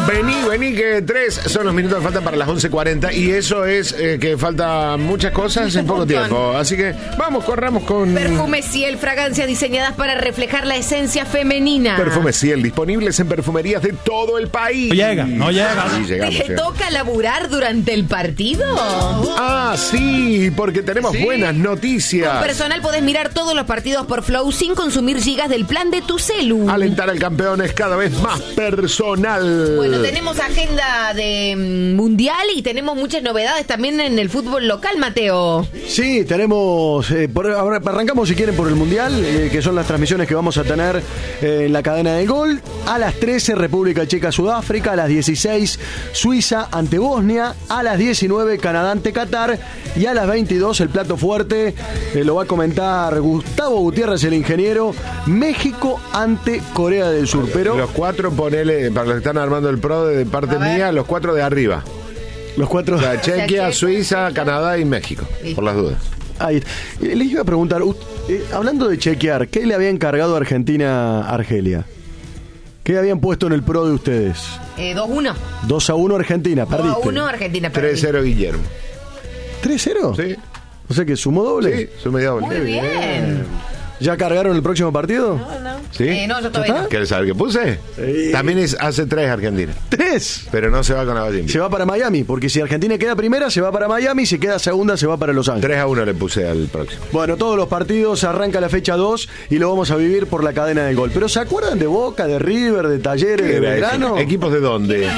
Vení, que 3 son los minutos que faltan para las 11:40 y eso es que falta muchas cosas en poco tiempo. Así que corramos con... Perfume Ciel, fragancias diseñadas para reflejar la esencia femenina. Perfume Ciel, disponibles en perfumerías de todo el país. No llega. Sí, ¿Te toca laburar durante el partido? Ah, sí, porque tenemos buenas noticias. Con personal podés mirar todos los partidos por Flow sin consumir gigas del plan de tu celu. Alentar al campeón es cada vez más personal. Bueno, tenemos agenda de mundial y tenemos muchas novedades también en el fútbol local, Mateo. Sí, tenemos... arrancamos si quieren por el mundial, que son las transmisiones que vamos a tener en la cadena del Gol. A las 13, República Checa, Sudáfrica. A las 16, Suiza ante Bosnia. A las 19, Canadá ante Qatar. Y a las 22, el plato fuerte, lo va a comentar Gustavo Gutiérrez, el ingeniero, México ante Corea del Sur. Pero los 4, ponele, para los que están armando el pro de parte mía, los 4 de arriba. Los 4. O sea, Chequia, Suiza, Canadá y México, por las dudas. Ahí. Les iba a preguntar, hablando de chequear, ¿qué le había encargado a Argentina a Argelia? ¿Qué habían puesto en el pro de ustedes? 2-1. 2-1 Argentina, perdiste. 2-1 Argentina, perdiste. 3-0 Guillermo. ¿3-0? Sí. O sea que sumó doble. Sí, sumé doble. Muy bien. ¿Ya cargaron el próximo partido? No. ¿Sí? No, yo todavía no. ¿Quieres saber qué puse? Sí. También hace 3 Argentina. 3. Pero no se va con la Valladolid. Se va para Miami, porque si Argentina queda primera, se va para Miami, si queda segunda, se va para Los Ángeles. 3-1 le puse al próximo. Bueno, todos los partidos arranca la fecha 2 y lo vamos a vivir por la cadena del Gol. ¿Pero se acuerdan de Boca, de River, de Talleres, de Belgrano? ¿Equipos de dónde?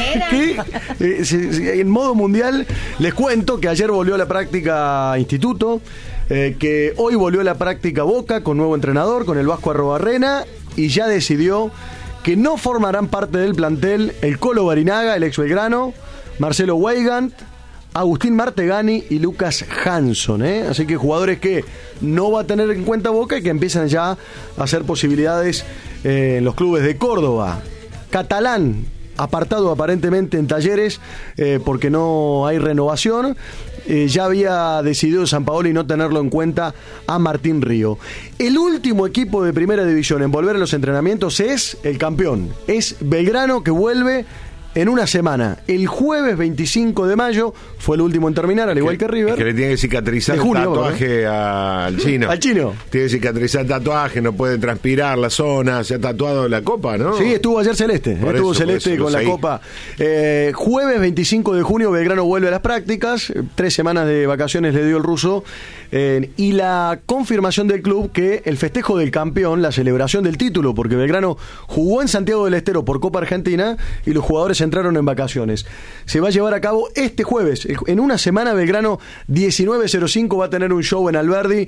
¿Qué? En modo mundial, les cuento que ayer volvió a la práctica Instituto, que hoy volvió a la práctica Boca con nuevo entrenador, con el Vasco Arrobarrena, y ya decidió que no formarán parte del plantel el Colo Barinaga, el ex Belgrano, Marcelo Weigand, Agustín Martegani y Lucas Hanson, Así que jugadores que no va a tener en cuenta Boca y que empiezan ya a hacer posibilidades en los clubes de Córdoba. Catalán, apartado aparentemente en Talleres porque no hay renovación. Ya había decidido Sampaoli no tenerlo en cuenta a Martín Río. El último equipo de primera división en volver a los entrenamientos es el campeón. Es Belgrano, que vuelve en una semana. El jueves 25 de mayo fue el último en terminar, al igual que River. Que le tiene que cicatrizar el tatuaje al chino. Al chino. Tiene que cicatrizar el tatuaje, no puede transpirar la zona. Se ha tatuado la copa, ¿no? Sí, estuvo ayer Celeste. Estuvo Celeste con la copa. Jueves 25 de junio, Belgrano vuelve a las prácticas. 3 semanas de vacaciones le dio el ruso. Y la confirmación del club que el festejo del campeón, la celebración del título, porque Belgrano jugó en Santiago del Estero por Copa Argentina y los jugadores entraron en vacaciones. Se va a llevar a cabo este jueves. En una semana, Belgrano 19:05 va a tener un show en Alberdi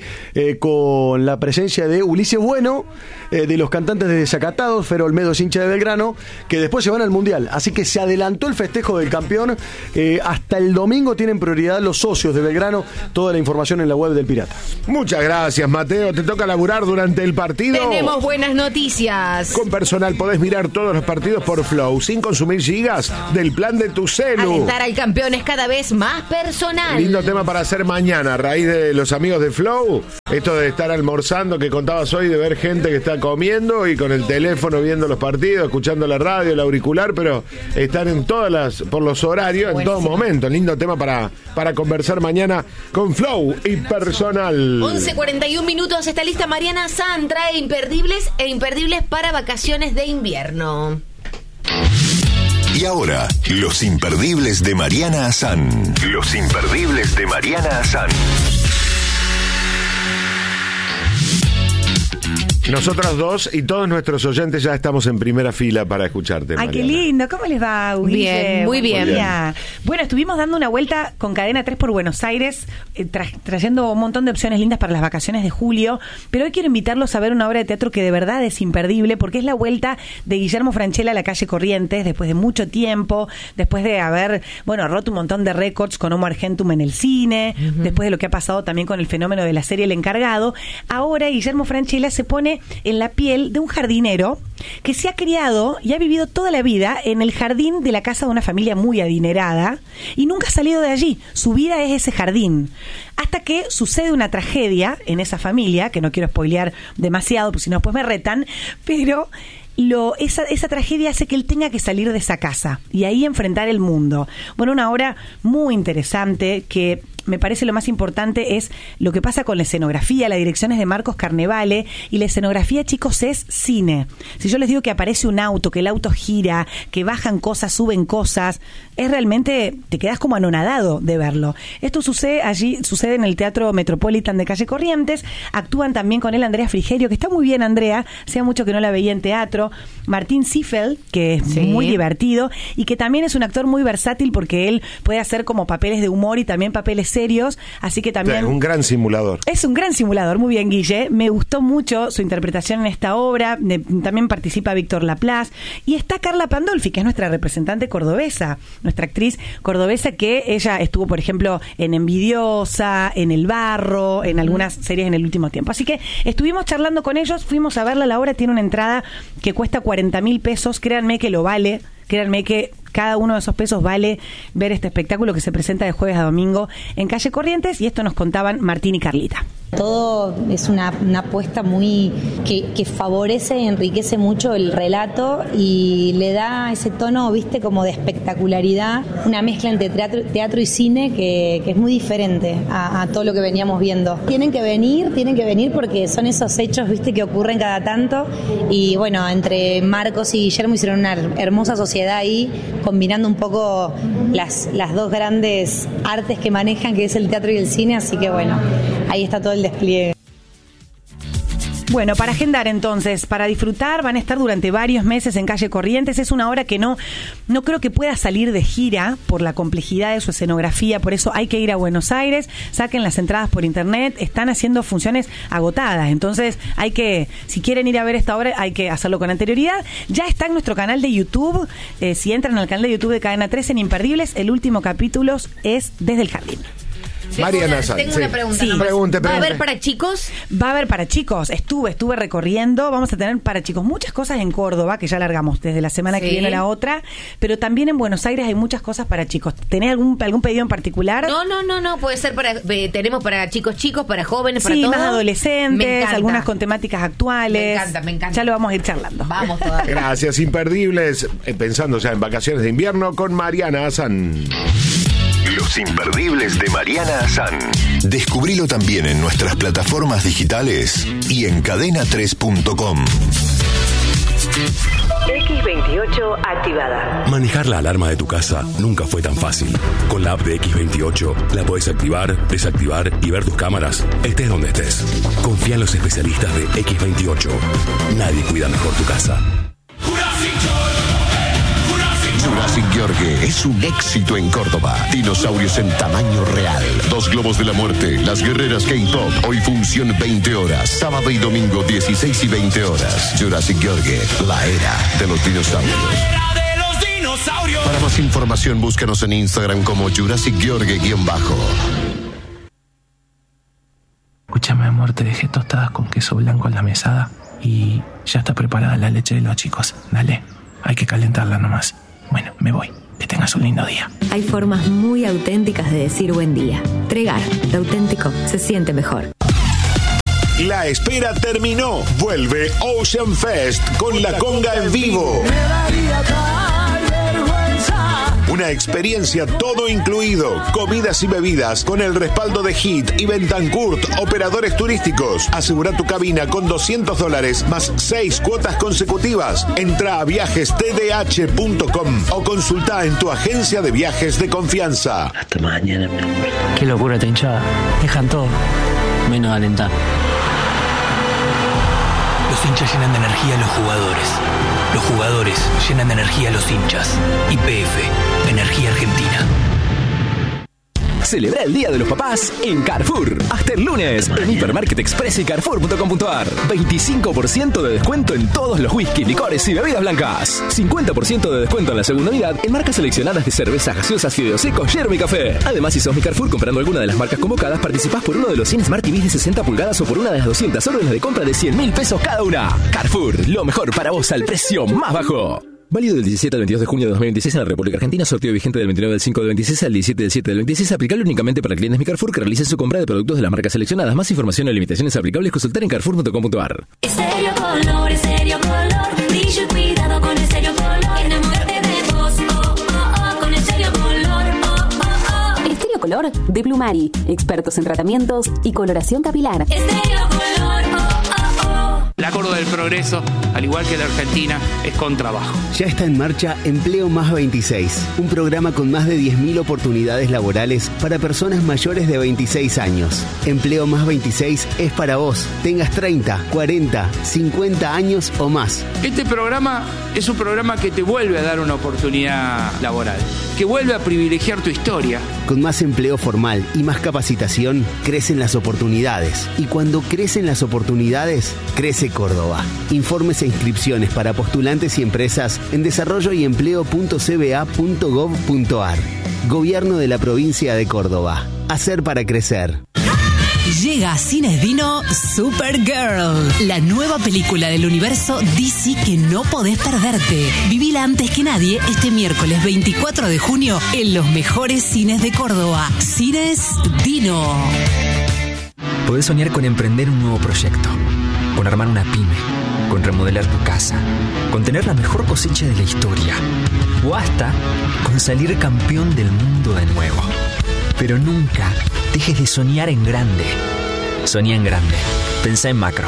con la presencia de Ulises Bueno, de los cantantes de Desacatados, Fero Olmedo es hincha de Belgrano, que después se van al Mundial. Así que se adelantó el festejo del campeón. Hasta el domingo tienen prioridad los socios de Belgrano. Toda la información en la web del Pirata. Muchas gracias, Mateo. ¿Te toca laburar durante el partido? Tenemos buenas noticias. Con personal podés mirar todos los partidos por Flow sin consumir gigas del plan de tu celu. Alentar al campeón es cada vez más personal. Lindo tema para hacer mañana a raíz de los amigos de Flow. Esto de estar almorzando que contabas hoy, de ver gente que está comiendo y con el teléfono viendo los partidos, escuchando la radio, el auricular, pero están en por los horarios, buenísimo, en todo momento. Lindo tema para conversar mañana con Flow y personal. 11:41 minutos. Está lista Mariana San. Trae imperdibles para vacaciones de invierno. Y ahora, los imperdibles de Mariana Azán. Los imperdibles de Mariana Azán. Nosotros dos y todos nuestros oyentes ya estamos en primera fila para escucharte, Ay, Mariana. qué lindo. ¿Cómo les va, Ulises? Bien, muy bien. Bueno, estuvimos dando una vuelta con Cadena 3 por Buenos Aires, trayendo un montón de opciones lindas para las vacaciones de julio, pero hoy quiero invitarlos a ver una obra de teatro que de verdad es imperdible, porque es la vuelta de Guillermo Francella a la calle Corrientes, después de mucho tiempo, después de haber, roto un montón de récords con Homo Argentum en el cine, después de lo que ha pasado también con el fenómeno de la serie El Encargado. Ahora Guillermo Francella se pone en la piel de un jardinero que se ha criado y ha vivido toda la vida en el jardín de la casa de una familia muy adinerada y nunca ha salido de allí. Su vida es ese jardín. Hasta que sucede una tragedia en esa familia, que no quiero spoilear demasiado, porque si no después me retan, pero esa tragedia hace que él tenga que salir de esa casa y ahí enfrentar el mundo. Bueno, una obra muy interesante que me parece lo más importante es lo que pasa con la escenografía. La dirección es de Marcos Carnevale y la escenografía, chicos, es cine. Si yo les digo que aparece un auto, que el auto gira, que bajan cosas, suben cosas, es realmente, te quedas como anonadado de verlo. Esto sucede en el Teatro Metropolitan de Calle Corrientes. Actúan también con él Andrea Frigerio, que está muy bien, Andrea, hacía mucho que no la veía en teatro. Martín Ziffel, que es muy divertido y que también es un actor muy versátil porque él puede hacer como papeles de humor y también papeles serios, así que también... Es un gran simulador. Es un gran simulador, muy bien, Guille. Me gustó mucho su interpretación en esta obra. También participa Víctor Laplace. Y está Carla Pandolfi, que es nuestra representante cordobesa, nuestra actriz cordobesa, que ella estuvo, por ejemplo, en Envidiosa, en El Barro, en algunas series en el último tiempo. Así que estuvimos charlando con ellos, fuimos a verla. La obra tiene una entrada que cuesta 40.000 pesos. Créanme que lo vale. Créanme que cada uno de esos pesos vale ver este espectáculo que se presenta de jueves a domingo en Calle Corrientes, y esto nos contaban Martín y Carlita. Todo es una apuesta muy que favorece y enriquece mucho el relato y le da ese tono, viste, como de espectacularidad, una mezcla entre teatro y cine que es muy diferente a todo lo que veníamos viendo. Tienen que venir porque son esos hechos, viste, que ocurren cada tanto, y bueno, entre Marcos y Guillermo hicieron una hermosa sociedad ahí, combinando un poco las dos grandes artes que manejan, que es el teatro y el cine, así que bueno, ahí está todo el despliegue. Bueno, para agendar entonces, para disfrutar, van a estar durante varios meses en Calle Corrientes. Es una obra que no creo que pueda salir de gira por la complejidad de su escenografía, por eso hay que ir a Buenos Aires, saquen las entradas por internet, están haciendo funciones agotadas, entonces si quieren ir a ver esta obra, hay que hacerlo con anterioridad. Ya está en nuestro canal de YouTube, si entran al canal de YouTube de Cadena 3 en Imperdibles, el último capítulo es Desde el Jardín. Mariana Sanz. Tengo una pregunta. Sí. Pregunte. ¿Va a haber para chicos? Va a haber para chicos. Estuve recorriendo. Vamos a tener para chicos muchas cosas en Córdoba, que ya largamos desde la semana que viene a la otra. Pero también en Buenos Aires hay muchas cosas para chicos. ¿Tenés algún pedido en particular? No. Puede ser tenemos para chicos, para jóvenes, para todos. Sí, más adolescentes, algunas con temáticas actuales. Me encanta. Ya lo vamos a ir charlando. Vamos todavía. Gracias, Imperdibles. Pensando ya en vacaciones de invierno con Mariana Sanz. Los Imperdibles de Mariana Sanz. Descubrilo también en nuestras plataformas digitales y en cadena3.com. X28 activada. Manejar la alarma de tu casa nunca fue tan fácil. Con la app de X28 la podés activar, desactivar y ver tus cámaras, estés donde estés. Confía en los especialistas de X28. Nadie cuida mejor tu casa. Jurassic Gheorghe es un éxito en Córdoba. Dinosaurios en tamaño real. 2 globos de la muerte. Las guerreras K-pop. Hoy función 20 horas. Sábado y domingo 16 y 20 horas. Jurassic Gheorghe, la era de los dinosaurios. Para más información, búscanos en Instagram como Jurassic Gheorghe _. Escúchame, amor, te dejé tostadas con queso blanco en la mesada y ya está preparada la leche de los chicos. Dale, hay que calentarla nomás. Bueno, me voy. Que tengas un lindo día. Hay formas muy auténticas de decir buen día. Tregar, lo auténtico se siente mejor. La espera terminó. Vuelve Ocean Fest con la conga en vivo. Una experiencia todo incluido, comidas y bebidas con el respaldo de Hit y Bentancourt, operadores turísticos. Asegura tu cabina con $200 más 6 cuotas consecutivas. Entra a viajestdh.com o consulta en tu agencia de viajes de confianza. Hasta mañana, mi amor. Qué locura esta hinchada. Dejan todo, menos alentar. Los hinchas llenan de energía a los jugadores. Los jugadores llenan de energía a los hinchas. YPF, Energía Argentina. Celebra el Día de los Papás en Carrefour. Hasta el lunes en Hipermarket Express y Carrefour.com.ar. 25% de descuento en todos los whisky, licores y bebidas blancas. 50% de descuento en la segunda unidad en marcas seleccionadas de cervezas gaseosas, fideos secos, yerba y café. Además, si sos mi Carrefour comprando alguna de las marcas convocadas, participás por uno de los 100 Smart TVs de 60 pulgadas o por una de las 200 órdenes de compra de 100.000 pesos cada una. Carrefour, lo mejor para vos al precio más bajo. Válido del 17 al 22 de junio de 2026 en la República Argentina. Sorteo vigente del 29 del 5 del 26 al 17 del 7 del 26. Aplicable únicamente para clientes Mi Carrefour que realicen su compra de productos de las marcas seleccionadas. Más información y limitaciones aplicables consultar en carrefour.com.ar. Estéreo Color, Estéreo Color. Brillo y cuidado con Estéreo Color. Enamórate de vos, oh, oh, oh, con Estéreo Color, oh, oh, oh. Estéreo Color de Plumari. Expertos en tratamientos y coloración capilar. Estéreo Color, oh, oh, oh. La Córdoba del Progreso, al igual que la Argentina, es con trabajo. Ya está en marcha Empleo Más 26, un programa con más de 10.000 oportunidades laborales para personas mayores de 26 años. Empleo Más 26 es para vos, tengas 30, 40, 50 años o más. Este programa es un programa que te vuelve a dar una oportunidad laboral, que vuelve a privilegiar tu historia. Con más empleo formal y más capacitación, crecen las oportunidades. Y cuando crecen las oportunidades, crece Córdoba. Informes e inscripciones para postulantes y empresas en desarrolloyempleo.cba.gov.ar. Gobierno de la provincia de Córdoba. Hacer para crecer. Llega a Cines Dino Supergirl, la nueva película del universo DC que no podés perderte. Vivila antes que nadie este miércoles 24 de junio en los mejores cines de Córdoba. Cines Dino. Podés soñar con emprender un nuevo proyecto, con armar una pyme, con remodelar tu casa, con tener la mejor cosecha de la historia, o hasta con salir campeón del mundo de nuevo. Pero nunca dejes de soñar en grande. Soñá en grande. Pensá en macro.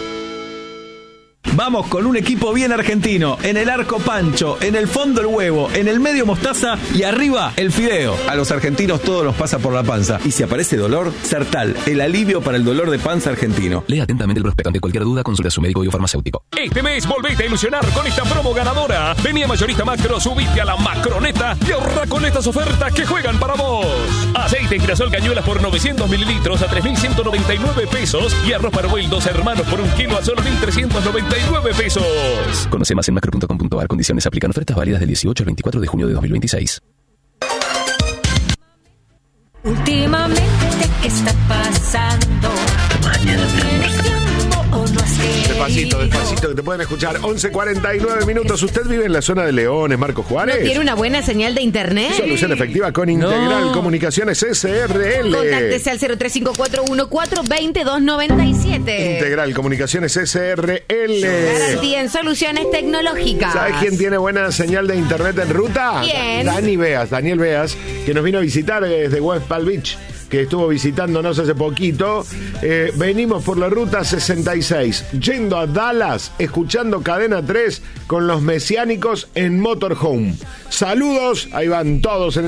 Vamos con un equipo bien argentino. En el arco Pancho, en el fondo el huevo, en el medio mostaza y arriba el fideo. A los argentinos todo nos pasa por la panza. Y si aparece dolor, Sertal, el alivio para el dolor de panza argentino. Lea atentamente el prospecto. Ante cualquier duda, consulte a su médico y o farmacéutico. Este mes volvete a ilusionar con esta promo ganadora. Vení a Mayorista Macro, subite a la Macroneta y ahorra con estas ofertas que juegan para vos. Aceite girasol cañuelas por 900 mililitros a 3.199 pesos y arroz Parboil 2 hermanos por 1 kilo a solo 1.399 pesos. Conoce más en macro.com.ar. Condiciones aplican. Ofertas válidas del 18 al 24 de junio de 2026. Últimamente, ¿qué está pasando? Mañana ¿Tienes tiempo o no has Despacito, despacito, que te pueden escuchar. 11:49 minutos. ¿Usted vive en la zona de Leones, Marco Juárez? ¿No tiene una buena señal de internet? Solución efectiva con Integral Comunicaciones SRL. Contáctese al 03541422297. Integral Comunicaciones SRL. Garantía en soluciones tecnológicas. ¿Sabes quién tiene buena señal de internet en ruta? ¿Quién? Daniel Beas, que nos vino a visitar desde West Palm Beach, que estuvo visitándonos hace poquito. Venimos por la ruta 66, yendo a Dallas, escuchando Cadena 3 con los mesiánicos en Motorhome. Saludos, ahí van todos en